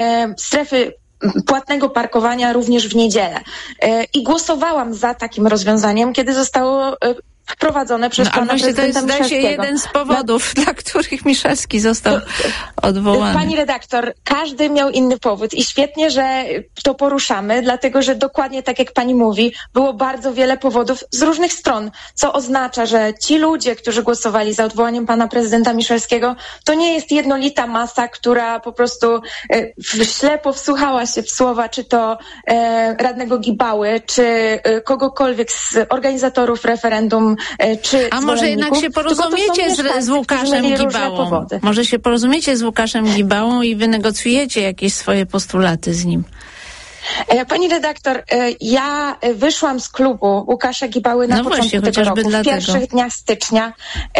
strefy płatnego parkowania również w niedzielę. I głosowałam za takim rozwiązaniem, kiedy zostało wprowadzone przez pana prezydenta Miszalskiego. To jest, zdaje się, jeden z powodów, dla których Miszalski został odwołany. Pani redaktor, każdy miał inny powód i świetnie, że to poruszamy, dlatego że dokładnie tak jak pani mówi, było bardzo wiele powodów z różnych stron, co oznacza, że ci ludzie, którzy głosowali za odwołaniem pana prezydenta Miszalskiego, to nie jest jednolita masa, która po prostu ślepo wsłuchała się w słowa, czy to radnego Gibały, czy kogokolwiek z organizatorów referendum, czy a może jednak się porozumiecie z Łukaszem Gibałą? Może się porozumiecie z Łukaszem Gibałą i wynegocjujecie jakieś swoje postulaty z nim? Pani redaktor, ja wyszłam z klubu Łukasza Gibały na początku tego roku, w pierwszych dniach stycznia.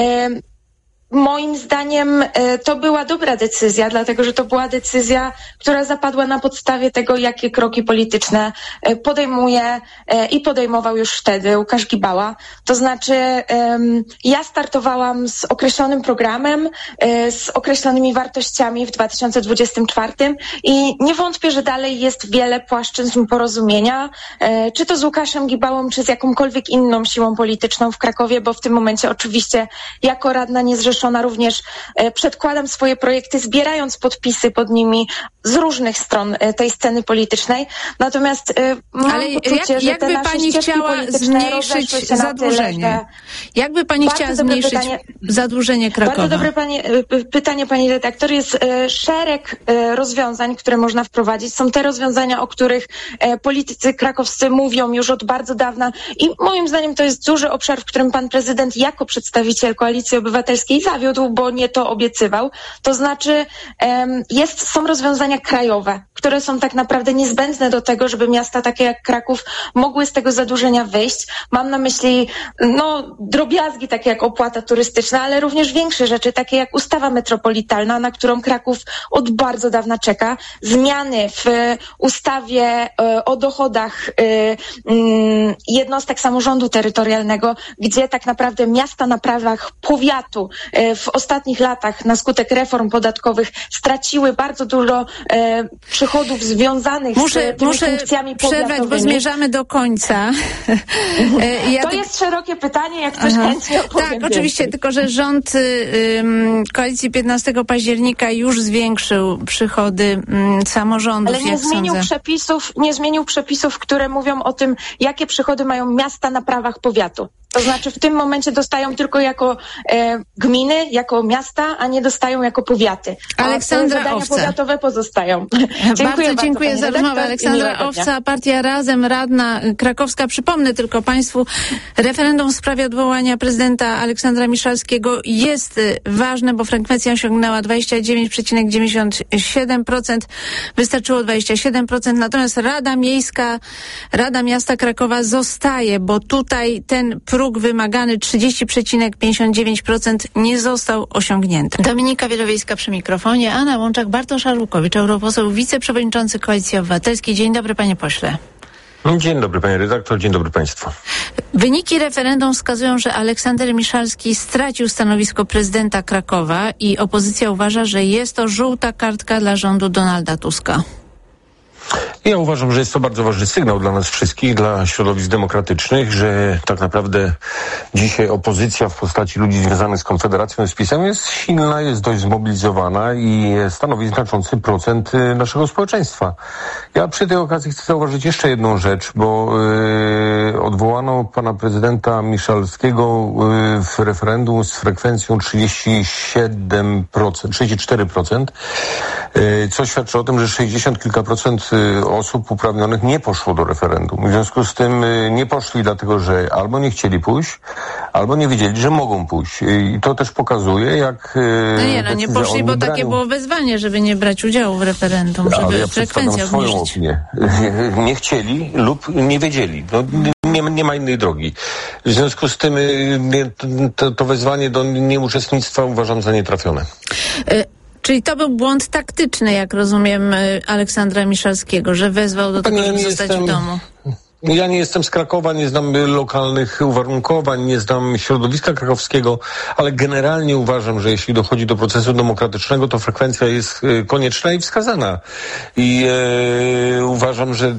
Moim zdaniem to była dobra decyzja, dlatego że to była decyzja, która zapadła na podstawie tego, jakie kroki polityczne podejmuje i podejmował już wtedy Łukasz Gibała. To znaczy ja startowałam z określonym programem, z określonymi wartościami w 2024 i nie wątpię, że dalej jest wiele płaszczyzn porozumienia, czy to z Łukaszem Gibałą, czy z jakąkolwiek inną siłą polityczną w Krakowie, bo w tym momencie oczywiście jako radna niezrzeszona również przedkładam swoje projekty, zbierając podpisy pod nimi z różnych stron tej sceny politycznej. Natomiast mam poczucie, że te nasze ścieżki polityczne rozeszły się zadłużenie? Na tyle, jakby pani chciała zmniejszyć zadłużenie Krakowa? Bardzo dobre pytanie, pani redaktor. Jest szereg rozwiązań, które można wprowadzić. Są te rozwiązania, o których politycy krakowscy mówią już od bardzo dawna i moim zdaniem to jest duży obszar, w którym pan prezydent jako przedstawiciel Koalicji Obywatelskiej zawiódł, bo nie to obiecywał. To znaczy są rozwiązania krajowe, które są tak naprawdę niezbędne do tego, żeby miasta takie jak Kraków mogły z tego zadłużenia wyjść. Mam na myśli drobiazgi takie jak opłata turystyczna, ale również większe rzeczy, takie jak ustawa metropolitalna, na którą Kraków od bardzo dawna czeka. Zmiany w ustawie o dochodach jednostek samorządu terytorialnego, gdzie tak naprawdę miasta na prawach powiatu w ostatnich latach na skutek reform podatkowych straciły bardzo dużo przychodów związanych z tymi funkcjami powiatowymi. Przerwać, bo zmierzamy do końca. To jest szerokie pytanie, jak ktoś chętnie odpowiem. Tak, oczywiście, tylko że rząd koalicji 15 października już zwiększył przychody samorządów. Ale nie zmienił przepisów, które mówią o tym, jakie przychody mają miasta na prawach powiatu. To znaczy w tym momencie dostają tylko jako gminy, jako miasta, a nie dostają jako powiaty. Aleksandra zadania Owca. Powiatowe pozostają. Bardzo dziękuję za rozmowę. Aleksandra Owca, Partia Razem, radna krakowska. Przypomnę tylko państwu, referendum w sprawie odwołania prezydenta Aleksandra Miszalskiego jest ważne, bo frekwencja osiągnęła 29,97%. Wystarczyło 27%. Natomiast Rada Miasta Krakowa zostaje, bo tutaj ten próg wymagany 30,59% nie został osiągnięty. Dominika Wielowiejska przy mikrofonie, a na łączach Bartosz Arłukowicz, europoseł, wiceprzewodniczący Koalicji Obywatelskiej. Dzień dobry, panie pośle. Dzień dobry, panie redaktor, dzień dobry państwu. Wyniki referendum wskazują, że Aleksander Miszalski stracił stanowisko prezydenta Krakowa i opozycja uważa, że jest to żółta kartka dla rządu Donalda Tuska. Ja uważam, że jest to bardzo ważny sygnał dla nas wszystkich, dla środowisk demokratycznych, że tak naprawdę dzisiaj opozycja w postaci ludzi związanych z Konfederacją i z PiS-em jest silna, jest dość zmobilizowana i stanowi znaczący procent naszego społeczeństwa. Ja przy tej okazji chcę zauważyć jeszcze jedną rzecz, bo odwołano pana prezydenta Miszalskiego w referendum z frekwencją 34%, co świadczy o tym, że 60 kilka procent osób uprawnionych nie poszło do referendum. W związku z tym nie poszli dlatego, że albo nie chcieli pójść, albo nie wiedzieli, że mogą pójść. I to też pokazuje, jak... nie poszli, bo takie było wezwanie, żeby nie brać udziału w referendum, żeby ja frekwencję swoją obniżyć. opinię. Nie chcieli lub nie wiedzieli. Nie ma innej drogi. W związku z tym to wezwanie do nieuczestnictwa uważam za nietrafione. Czyli to był błąd taktyczny, jak rozumiem, Aleksandra Miszalskiego, że wezwał do tego, żeby zostać w domu. Ja nie jestem z Krakowa, nie znam lokalnych uwarunkowań, nie znam środowiska krakowskiego, ale generalnie uważam, że jeśli dochodzi do procesu demokratycznego, to frekwencja jest konieczna i wskazana. I uważam, że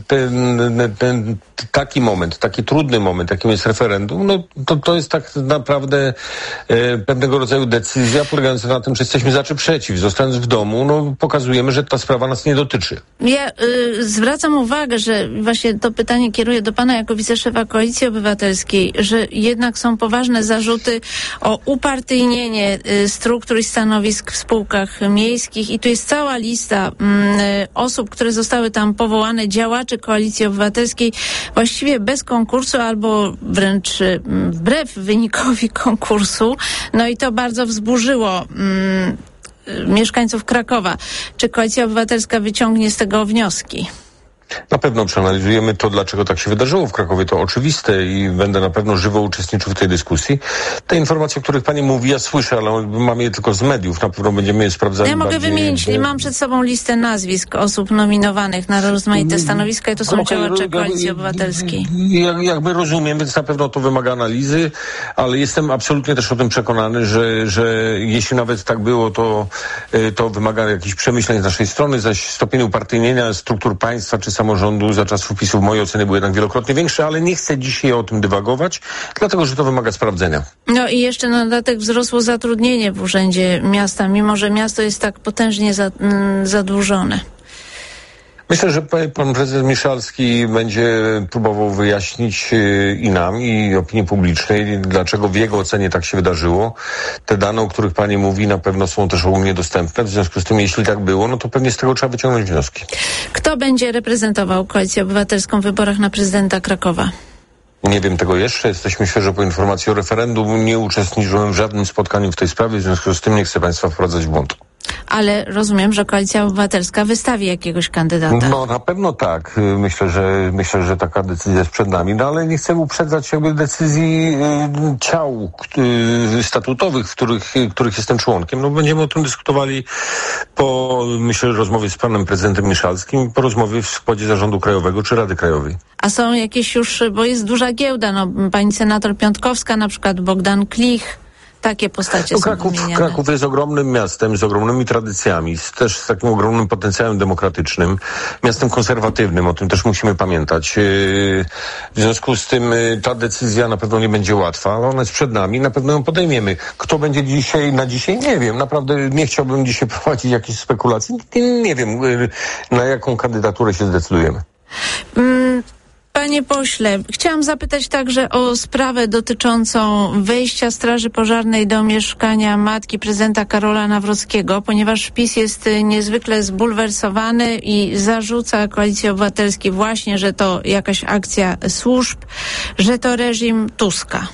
ten taki moment, taki trudny moment, jakim jest referendum, no to jest tak naprawdę pewnego rodzaju decyzja polegająca na tym, że jesteśmy za czy przeciw. Zostając w domu, no pokazujemy, że ta sprawa nas nie dotyczy. Ja zwracam uwagę, że właśnie to pytanie kieruję do pana jako wiceszefa Koalicji Obywatelskiej, że jednak są poważne zarzuty o upartyjnienie struktur i stanowisk w spółkach miejskich i tu jest cała lista osób, które zostały tam powołane, działaczy Koalicji Obywatelskiej, właściwie bez konkursu albo wręcz wbrew wynikowi konkursu. No i to bardzo wzburzyło mieszkańców Krakowa. Czy Koalicja Obywatelska wyciągnie z tego wnioski? Na pewno przeanalizujemy to, dlaczego tak się wydarzyło w Krakowie. To oczywiste i będę na pewno żywo uczestniczył w tej dyskusji. Te informacje, o których pani mówi, ja słyszę, ale mamy je tylko z mediów. Na pewno będziemy je sprawdzali. Ja mogę wymienić, mam przed sobą listę nazwisk osób nominowanych na rozmaite stanowiska i to są działacze Koalicji Obywatelskiej. Jakby rozumiem, więc na pewno to wymaga analizy, ale jestem absolutnie też o tym przekonany, że jeśli nawet tak było, to wymaga jakichś przemyśleń z naszej strony, zaś stopień upartyjnienia struktur państwa czy samorządu za czasów PiS-u w mojej ocenie był jednak wielokrotnie większy, ale nie chcę dzisiaj o tym dywagować, dlatego że to wymaga sprawdzenia. No i jeszcze na dodatek wzrosło zatrudnienie w Urzędzie Miasta, mimo że miasto jest tak potężnie zadłużone. Myślę, że pan prezes Miszalski będzie próbował wyjaśnić i nam, i opinii publicznej, dlaczego w jego ocenie tak się wydarzyło. Te dane, o których pani mówi, na pewno są też ogólnie dostępne. W związku z tym, jeśli tak było, no to pewnie z tego trzeba wyciągnąć wnioski. Kto będzie reprezentował Koalicję Obywatelską w wyborach na prezydenta Krakowa? Nie wiem tego jeszcze. Jesteśmy świeżo po informacji o referendum. Nie uczestniczyłem w żadnym spotkaniu w tej sprawie, w związku z tym nie chcę państwa wprowadzać w błąd. Ale rozumiem, że Koalicja Obywatelska wystawi jakiegoś kandydata. No na pewno tak. Myślę, że taka decyzja jest przed nami. No ale nie chcę uprzedzać jakby decyzji ciał statutowych, których jestem członkiem. No będziemy o tym dyskutowali po, myślę, rozmowie z panem prezydentem Miszalskim, po rozmowie w składzie Zarządu Krajowego czy Rady Krajowej. A są jakieś już, bo jest duża giełda, no pani senator Piątkowska, na przykład Bogdan Klich. Takie postacie są wymieniane. Kraków jest ogromnym miastem, z ogromnymi tradycjami, też z takim ogromnym potencjałem demokratycznym, miastem konserwatywnym, o tym też musimy pamiętać. W związku z tym ta decyzja na pewno nie będzie łatwa, ale ona jest przed nami, na pewno ją podejmiemy. Kto będzie na dzisiaj? Nie wiem. Naprawdę nie chciałbym dzisiaj prowadzić jakichś spekulacji. Nie wiem, na jaką kandydaturę się zdecydujemy. Panie pośle, chciałam zapytać także o sprawę dotyczącą wejścia Straży Pożarnej do mieszkania matki prezydenta Karola Nawrockiego, ponieważ PiS jest niezwykle zbulwersowany i zarzuca Koalicji Obywatelskiej właśnie, że to jakaś akcja służb, że to reżim Tuska.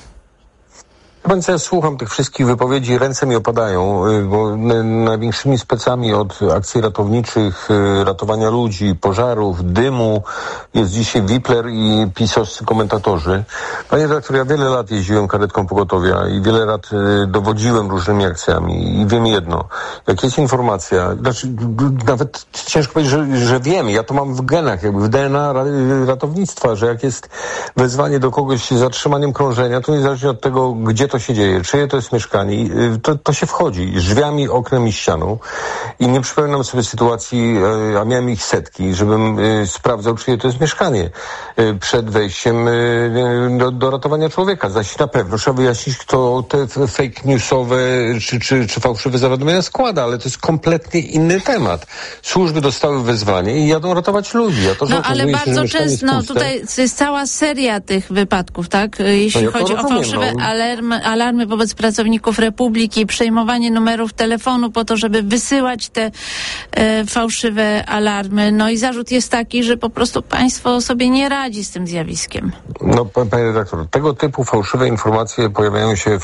Ja słucham tych wszystkich wypowiedzi, ręce mi opadają, bo największymi specami od akcji ratowniczych, ratowania ludzi, pożarów, dymu jest dzisiaj Wipler i pisowscy komentatorzy. Panie redaktor, ja wiele lat jeździłem karetką pogotowia i wiele lat dowodziłem różnymi akcjami i wiem jedno, jak jest informacja, nawet ciężko powiedzieć, że wiem, ja to mam w genach, jakby w DNA ratownictwa, że jak jest wezwanie do kogoś z zatrzymaniem krążenia, to niezależnie od tego, gdzie to się dzieje, czyje to jest mieszkanie, to się wchodzi drzwiami, oknem i ścianą i nie przypominam sobie sytuacji, a miałem ich setki, żebym sprawdzał, czyje to jest mieszkanie przed wejściem do ratowania człowieka. Zaś na pewno trzeba wyjaśnić, kto te fake newsowe czy fałszywe zawiadomienia składa, ale to jest kompletnie inny temat. Służby dostały wezwanie i jadą ratować ludzi. Ale bardzo często, tutaj jest cała seria tych wypadków, tak? Jeśli chodzi o fałszywe alarmy wobec pracowników Republiki, przejmowanie numerów telefonu po to, żeby wysyłać te fałszywe alarmy. No i zarzut jest taki, że po prostu państwo sobie nie radzi z tym zjawiskiem. No, panie redaktor, tego typu fałszywe informacje pojawiają się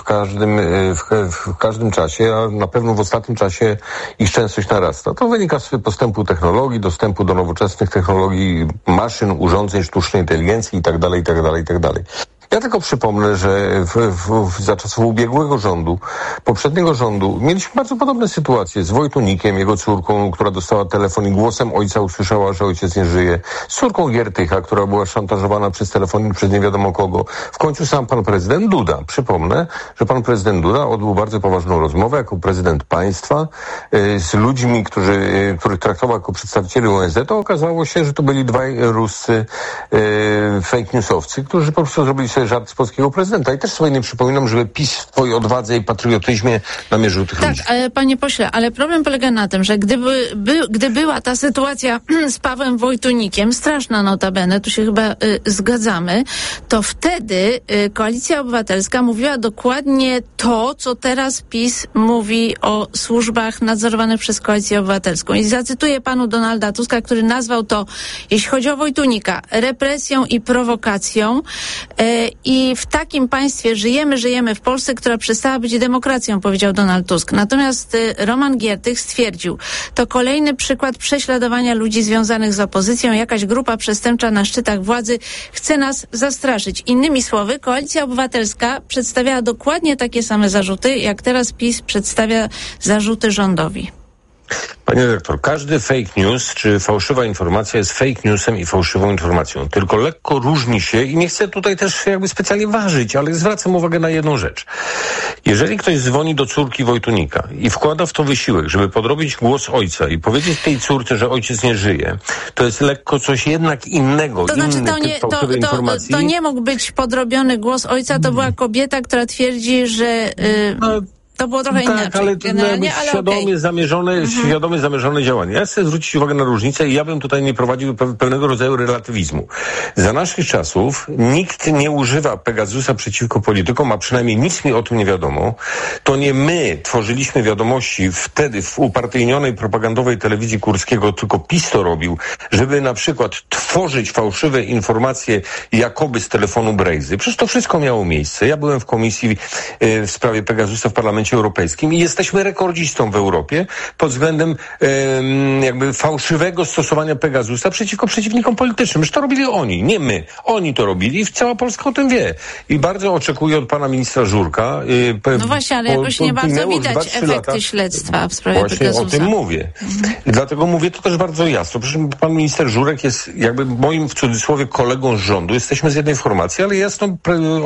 w każdym czasie, a na pewno w ostatnim czasie ich częstość narasta. To wynika z postępu technologii, dostępu do nowoczesnych technologii, maszyn, urządzeń, sztucznej inteligencji itd. Ja tylko przypomnę, że za czasów ubiegłego rządu, poprzedniego rządu, mieliśmy bardzo podobne sytuacje z Wojtunikiem, jego córką, która dostała telefon i głosem ojca usłyszała, że ojciec nie żyje, z córką Giertycha, która była szantażowana przez telefon przez nie wiadomo kogo. W końcu sam pan prezydent Duda. Przypomnę, że pan prezydent Duda odbył bardzo poważną rozmowę jako prezydent państwa z ludźmi, których traktował jako przedstawicieli ONZ. To okazało się, że to byli dwaj ruscy fake newsowcy, którzy po prostu zrobili sobie żart z polskiego prezydenta. I też sobie nie przypominam, żeby PiS w swojej odwadze i patriotyzmie namierzył tych ludzi. Tak, panie pośle, ale problem polega na tym, że gdy była ta sytuacja z Pawłem Wojtunikiem, straszna notabene, tu się chyba zgadzamy, to wtedy Koalicja Obywatelska mówiła dokładnie to, co teraz PiS mówi o służbach nadzorowanych przez Koalicję Obywatelską. I zacytuję panu Donalda Tuska, który nazwał to, jeśli chodzi o Wojtunika, represją i prowokacją. I w takim państwie żyjemy w Polsce, która przestała być demokracją, powiedział Donald Tusk. Natomiast Roman Giertych stwierdził, to kolejny przykład prześladowania ludzi związanych z opozycją. Jakaś grupa przestępcza na szczytach władzy chce nas zastraszyć. Innymi słowy, Koalicja Obywatelska przedstawiała dokładnie takie same zarzuty, jak teraz PiS przedstawia zarzuty rządowi. Panie dyrektor, każdy fake news czy fałszywa informacja jest fake newsem i fałszywą informacją. Tylko lekko różni się i nie chcę tutaj też jakby specjalnie ważyć, ale zwracam uwagę na jedną rzecz. Jeżeli ktoś dzwoni do córki Wojtunika i wkłada w to wysiłek, żeby podrobić głos ojca i powiedzieć tej córce, że ojciec nie żyje, to jest lekko coś jednak innego. To znaczy, to nie mógł być podrobiony głos ojca, to była kobieta, która twierdzi, że... To było trochę inaczej. Ale to miało być świadomie zamierzone działanie. Ja chcę zwrócić uwagę na różnicę i ja bym tutaj nie prowadził pewnego rodzaju relatywizmu. Za naszych czasów nikt nie używa Pegasusa przeciwko politykom, a przynajmniej nic mi o tym nie wiadomo. To nie my tworzyliśmy wiadomości wtedy w upartyjnionej propagandowej telewizji Kurskiego, tylko PiS to robił, żeby na przykład tworzyć fałszywe informacje jakoby z telefonu Brejzy. Przecież to wszystko miało miejsce. Ja byłem w komisji w sprawie Pegasusa w Parlamencie Europejskim i jesteśmy rekordzistą w Europie pod względem jakby fałszywego stosowania Pegasusa przeciwko przeciwnikom politycznym. Już to robili oni, nie my. Oni to robili i cała Polska o tym wie. I bardzo oczekuję od pana ministra Żurka. No właśnie, ale jakoś nie bardzo widać efekty śledztwa w sprawie Pegasusa. Właśnie o tym mówię. Dlatego mówię to też bardzo jasno. Przecież pan minister Żurek jest jakby moim w cudzysłowie kolegą z rządu. Jesteśmy z jednej formacji, ale jasno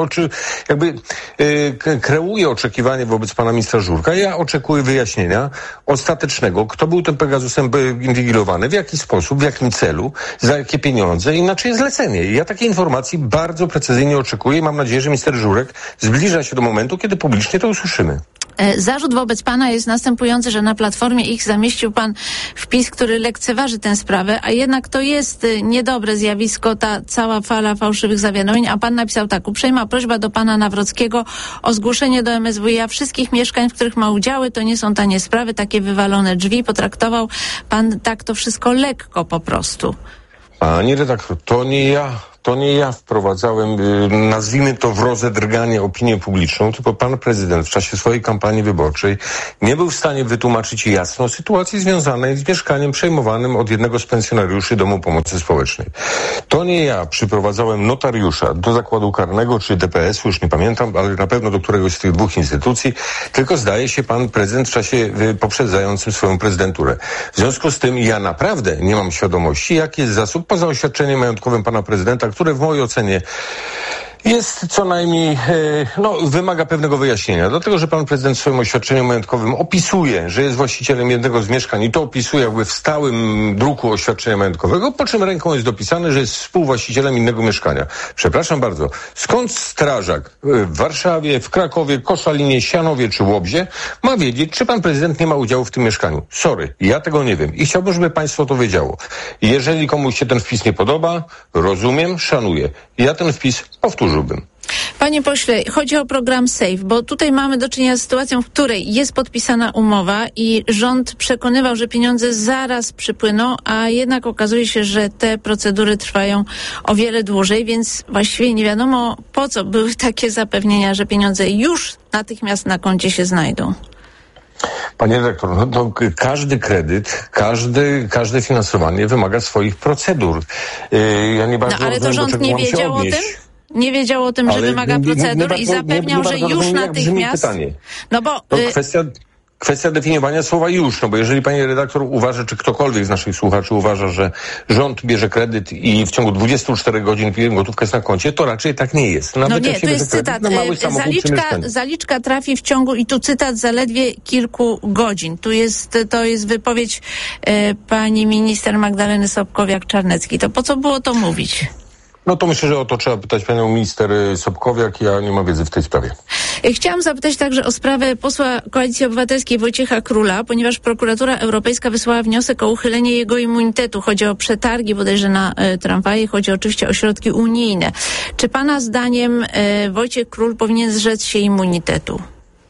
kreuję oczekiwanie wobec pana ministra Żurka. Ja oczekuję wyjaśnienia ostatecznego, kto był tym Pegasusem inwigilowany, w jaki sposób, w jakim celu, za jakie pieniądze i na czyje zlecenie. Ja takiej informacji bardzo precyzyjnie oczekuję i mam nadzieję, że minister Żurek zbliża się do momentu, kiedy publicznie to usłyszymy. Zarzut wobec pana jest następujący, że na Platformie X zamieścił pan wpis, który lekceważy tę sprawę, a jednak to jest niedobre zjawisko, ta cała fala fałszywych zawiadomień, a pan napisał tak: uprzejma prośba do pana Nawrockiego o zgłoszenie do MSWiA wszystkich mieszkań, w których ma udziały, to nie są tanie sprawy, takie wywalone drzwi. Potraktował pan tak to wszystko lekko po prostu. Panie redaktor, to nie ja wprowadzałem, nazwijmy to w rozedrganie opinię publiczną, tylko pan prezydent w czasie swojej kampanii wyborczej nie był w stanie wytłumaczyć jasno sytuacji związanej z mieszkaniem przejmowanym od jednego z pensjonariuszy Domu Pomocy Społecznej. To nie ja przyprowadzałem notariusza do zakładu karnego czy DPS-u, już nie pamiętam, ale na pewno do któregoś z tych dwóch instytucji, tylko zdaje się pan prezydent w czasie poprzedzającym swoją prezydenturę. W związku z tym ja naprawdę nie mam świadomości, jaki jest zasób poza oświadczeniem majątkowym pana prezydenta, które w mojej ocenie jest co najmniej, wymaga pewnego wyjaśnienia. Dlatego, że pan prezydent w swoim oświadczeniu majątkowym opisuje, że jest właścicielem jednego z mieszkań i to opisuje jakby w stałym druku oświadczenia majątkowego, po czym ręką jest dopisane, że jest współwłaścicielem innego mieszkania. Przepraszam bardzo, skąd strażak w Warszawie, w Krakowie, Koszalinie, Sianowie czy Łobzie ma wiedzieć, czy pan prezydent nie ma udziału w tym mieszkaniu? Sorry, ja tego nie wiem i chciałbym, żeby państwo to wiedziało. Jeżeli komuś się ten wpis nie podoba, rozumiem, szanuję. Ja ten wpis powtórzę. Panie pośle, chodzi o program SAFE, bo tutaj mamy do czynienia z sytuacją, w której jest podpisana umowa i rząd przekonywał, że pieniądze zaraz przypłyną, a jednak okazuje się, że te procedury trwają o wiele dłużej, więc właściwie nie wiadomo, po co były takie zapewnienia, że pieniądze już natychmiast na koncie się znajdą. Panie dyrektor, to każdy kredyt, każde finansowanie wymaga swoich procedur. Ja nie bardzo ale to rząd nie wiedział o tym? Nie wiedział o tym, że wymaga procedur i zapewniał, że już natychmiast... No bo... Kwestia definiowania słowa już, no bo jeżeli pani redaktor uważa, czy ktokolwiek z naszych słuchaczy uważa, że rząd bierze kredyt i w ciągu 24 godzin gotówkę jest na koncie, to raczej tak nie jest. Nawet no nie, tu jest cytat. Zaliczka trafi w ciągu, i tu cytat, zaledwie kilku godzin. To jest wypowiedź pani minister Magdaleny Sobkowiak-Czarneckiej. To po co było to mówić? No to myślę, że o to trzeba pytać panią minister Sobkowiak. Ja nie mam wiedzy w tej sprawie. Chciałam zapytać także o sprawę posła Koalicji Obywatelskiej Wojciecha Króla, ponieważ prokuratura europejska wysłała wniosek o uchylenie jego immunitetu. Chodzi o przetargi bodajże na tramwaje, chodzi oczywiście o środki unijne. Czy pana zdaniem Wojciech Król powinien zrzec się immunitetu?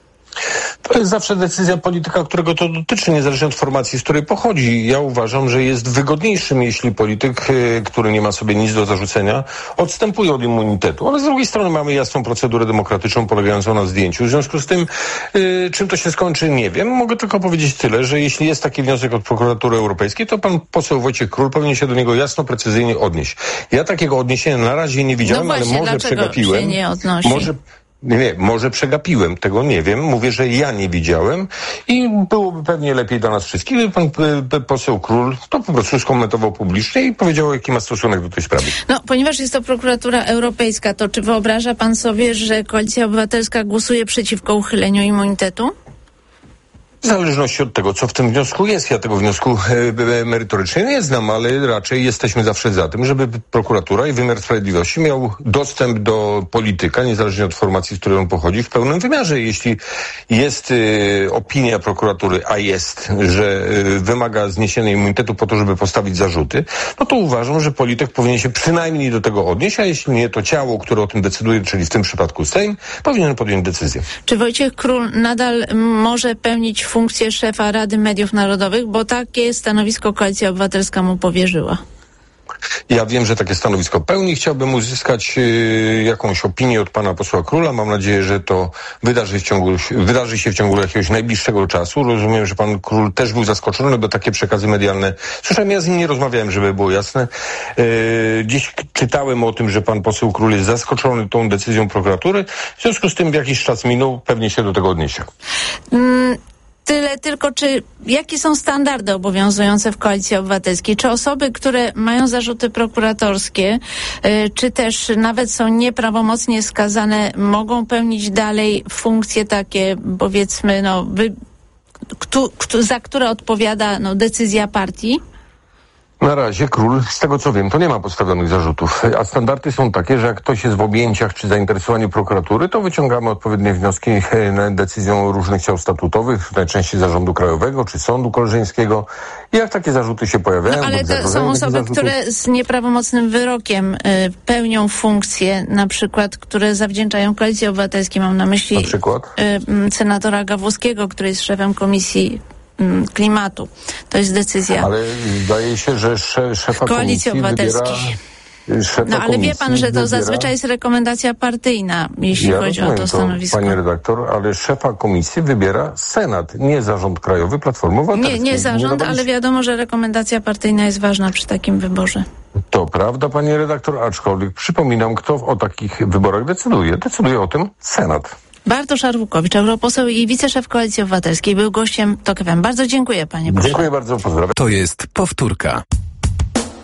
To jest zawsze decyzja polityka, którego to dotyczy, niezależnie od formacji, z której pochodzi. Ja uważam, że jest wygodniejszym, jeśli polityk, który nie ma sobie nic do zarzucenia, odstępuje od immunitetu. Ale z drugiej strony mamy jasną procedurę demokratyczną polegającą na zdjęciu. W związku z tym, czym to się skończy, nie wiem. Mogę tylko powiedzieć tyle, że jeśli jest taki wniosek od prokuratury europejskiej, to pan poseł Wojciech Król powinien się do niego jasno, precyzyjnie odnieść. Ja takiego odniesienia na razie nie widziałem, no właśnie, ale może przegapiłem. Się nie odnosi? Może przegapiłem, tego nie wiem. Mówię, że ja nie widziałem i byłoby pewnie lepiej dla nas wszystkich, gdyby pan poseł Król to po prostu skomentował publicznie i powiedział, jaki ma stosunek do tej sprawy. No, ponieważ jest to prokuratura europejska, to czy wyobraża pan sobie, że Koalicja Obywatelska głosuje przeciwko uchyleniu immunitetu? W zależności od tego, co w tym wniosku jest. Ja tego wniosku merytorycznie nie znam, ale raczej jesteśmy zawsze za tym, żeby prokuratura i wymiar sprawiedliwości miał dostęp do polityka, niezależnie od formacji, z której on pochodzi, w pełnym wymiarze. Jeśli jest opinia prokuratury, a jest, że wymaga zniesienia immunitetu po to, żeby postawić zarzuty, no to uważam, że polityk powinien się przynajmniej do tego odnieść, a jeśli nie, to ciało, które o tym decyduje, czyli w tym przypadku Sejm, powinien podjąć decyzję. Czy Wojciech Król nadal może pełnić funkcję szefa Rady Mediów Narodowych, bo takie stanowisko Koalicja Obywatelska mu powierzyła? Ja wiem, że takie stanowisko pełni. Chciałbym uzyskać jakąś opinię od pana posła Króla. Mam nadzieję, że to wydarzy się w ciągu jakiegoś najbliższego czasu. Rozumiem, że pan Król też był zaskoczony, bo takie przekazy medialne słyszałem. Ja z nim nie rozmawiałem, żeby było jasne. Gdzieś czytałem o tym, że pan poseł Król jest zaskoczony tą decyzją prokuratury. W związku z tym jakiś czas minął, pewnie się do tego odniesie. Tyle tylko, jakie są standardy obowiązujące w Koalicji Obywatelskiej? Czy osoby, które mają zarzuty prokuratorskie, czy też nawet są nieprawomocnie skazane, mogą pełnić dalej funkcje takie, powiedzmy, za które odpowiada decyzja partii? Na razie Król, z tego co wiem, to nie ma postawionych zarzutów, a standardy są takie, że jak ktoś jest w objęciach czy zainteresowaniu prokuratury, to wyciągamy odpowiednie wnioski decyzją różnych ciał statutowych, najczęściej Zarządu Krajowego czy Sądu Koleżeńskiego. I jak takie zarzuty się pojawiają... No, ale to są osoby, które z nieprawomocnym wyrokiem pełnią funkcje, na przykład, które zawdzięczają Koalicji Obywatelskiej. Mam na myśli na przykład? Senatora Gawłowskiego, który jest szefem Komisji Klimatu. To jest decyzja. Ale zdaje się, że szefa Koalicji Obywatelskiej. Ale wie pan, że to zazwyczaj jest rekomendacja partyjna, jeśli chodzi o to stanowisko. Panie redaktor, ale szefa komisji wybiera Senat, nie Zarząd Krajowy Platformy Obywatelskiej. Nie zarząd, ale wiadomo, że rekomendacja partyjna jest ważna przy takim wyborze. To prawda, panie redaktor, aczkolwiek przypominam, kto o takich wyborach decyduje. Decyduje o tym Senat. Bartosz Arłukowicz, europoseł i wiceszef Koalicji Obywatelskiej, był gościem TOK FM. Bardzo dziękuję, panie pośle. Dziękuję bardzo, pozdrawiam. To jest powtórka.